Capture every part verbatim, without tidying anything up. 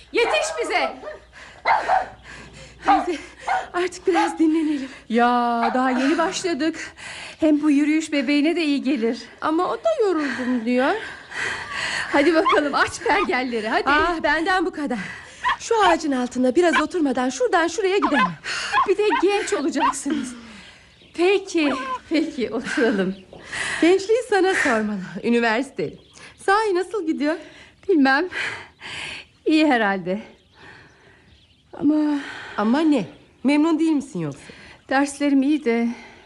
Yetiş bize. Teyze, artık biraz dinlenelim. Ya daha yeni başladık. Hem bu yürüyüş bebeğine de iyi gelir. Ama o da yoruldum diyor. Hadi bakalım, aç pergelleri hadi. Ah, benden bu kadar. Şu ağacın altında biraz oturmadan şuradan şuraya gidemem. Bir de genç olacaksınız. Peki, peki oturalım. Gençliği sana sormalı. Üniversiteli. Sahi nasıl gidiyor? Bilmem. İyi herhalde. Ama Ama ne? Memnun değil misin yoksa? derslerim iyi de.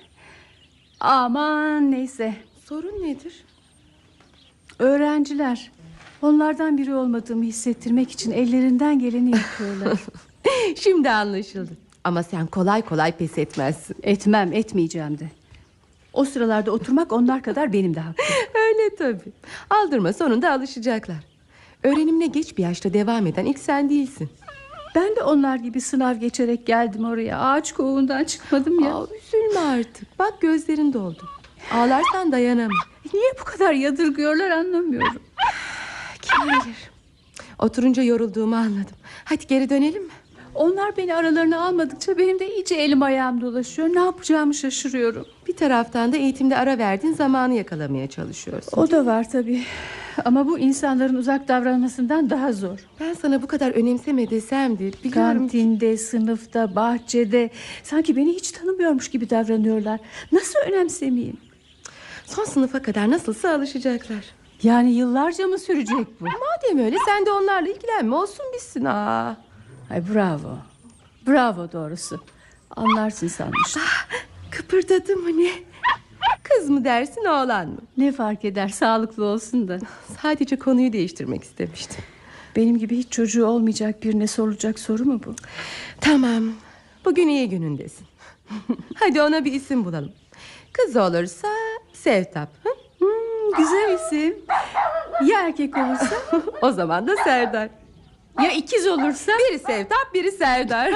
Aman neyse. Sorun nedir? Öğrenciler. Onlardan biri olmadığımı hissettirmek için ellerinden geleni yapıyorlar. Şimdi anlaşıldı. Ama sen kolay kolay pes etmezsin. Etmem, etmeyeceğim de. O sıralarda oturmak onlar kadar benim de hakkım. Öyle tabii. Aldırma, sonunda alışacaklar. Öğrenimine geç bir yaşta devam eden ilk sen değilsin. Ben de onlar gibi sınav geçerek geldim oraya. Ağaç kovuğundan çıkmadım ya. Aa, üzülme artık. Bak gözlerin doldu. Ağlarsan dayanamam. Niye bu kadar yadırgıyorlar anlamıyorum. Kim bilir. Oturunca yorulduğumu anladım. Hadi geri dönelim mi? Onlar beni aralarına almadıkça benim de iyice elim ayağım dolaşıyor. Ne yapacağımı şaşırıyorum. Bir taraftan da eğitimde ara verdiğin zamanı yakalamaya çalışıyorsun. O da var tabii. Ama bu insanların uzak davranmasından daha zor. Ben sana bu kadar önemseme desem de biliyorum. Kantinde, sınıfta, bahçede sanki beni hiç tanımıyormuş gibi davranıyorlar. Nasıl önemsemeyeyim? Son sınıfa kadar nasılsa alışacaklar. Yani yıllarca mı sürecek bu? Madem öyle sen de onlarla ilgilenme, olsun bitsin. Aa. Ay bravo. Bravo doğrusu. Anlarsın sanmıştım. Ah, kıpırdadı mı ne? Kız mı dersin, oğlan mı? Ne fark eder, sağlıklı olsun da. Sadece konuyu değiştirmek istemiştim. Benim gibi hiç çocuğu olmayacak birine sorulacak soru mu bu? Tamam, bugün iyi günündesin. Hadi ona bir isim bulalım. Kız olursa Sevtap. Hı? Hmm, güzel isim. Ya erkek olursa? O zaman da Serdar. Ya ikiz olursa? Biri Sevtap, biri Serdar.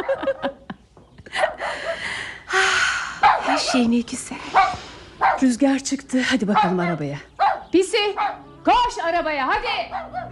Her şey ne güzel. Rüzgar çıktı. Hadi bakalım arabaya. Pisi, koş arabaya hadi.